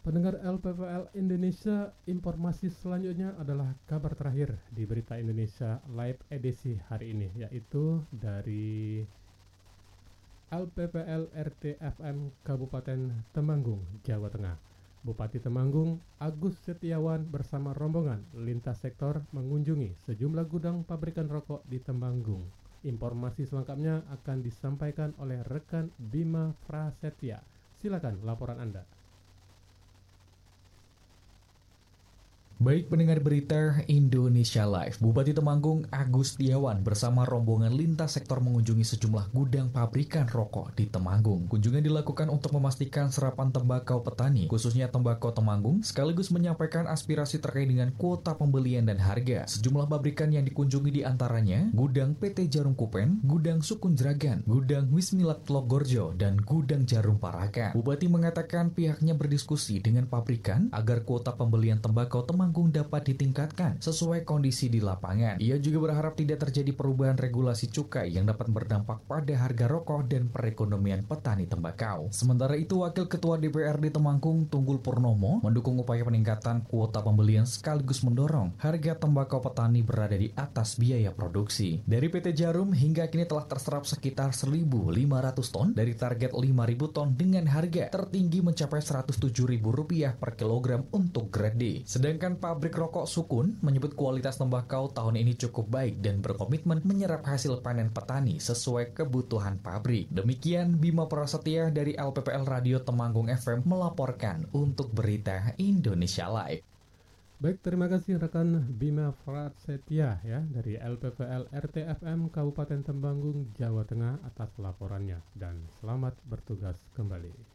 Pendengar LPPL Indonesia, informasi selanjutnya adalah kabar terakhir di Berita Indonesia Live edisi hari ini, yaitu dari LPPL RT-FM Kabupaten Temanggung, Jawa Tengah. Bupati Temanggung, Agus Setiawan bersama rombongan lintas sektor mengunjungi sejumlah gudang pabrikan rokok di Temanggung. Informasi selengkapnya akan disampaikan oleh rekan Bima Prasetya. Silakan laporan Anda. Baik pendengar berita Indonesia Live, Bupati Temanggung Agus Setiawan bersama rombongan lintas sektor mengunjungi sejumlah gudang pabrikan rokok di Temanggung. Kunjungan dilakukan untuk memastikan serapan tembakau petani, khususnya tembakau Temanggung, sekaligus menyampaikan aspirasi terkait dengan kuota pembelian dan harga. Sejumlah pabrikan yang dikunjungi diantaranya gudang PT Jarum Kupen, gudang Sukun Jragan, gudang Wismilat Logorjo, dan gudang Jarum Parakan. Bupati mengatakan pihaknya berdiskusi dengan pabrikan agar kuota pembelian tembakau Temanggung dapat ditingkatkan sesuai kondisi di lapangan. Ia juga berharap tidak terjadi perubahan regulasi cukai yang dapat berdampak pada harga rokok dan perekonomian petani tembakau. Sementara itu, Wakil Ketua DPRD Temanggung Tunggul Purnomo mendukung upaya peningkatan kuota pembelian sekaligus mendorong harga tembakau petani berada di atas biaya produksi. Dari PT Jarum hingga kini telah terserap sekitar 1.500 ton dari target 5.000 ton dengan harga tertinggi mencapai Rp107.000 per kilogram untuk grade D. Sedangkan pabrik rokok Sukun menyebut kualitas tembakau tahun ini cukup baik dan berkomitmen menyerap hasil panen petani sesuai kebutuhan pabrik. Demikian Bima Prasetya dari LPPL Radio Temanggung FM melaporkan untuk Berita Indonesia Live. Baik, terima kasih rekan Bima Prasetya ya dari LPPL RT-FM Kabupaten Temanggung, Jawa Tengah atas laporannya, dan selamat bertugas kembali.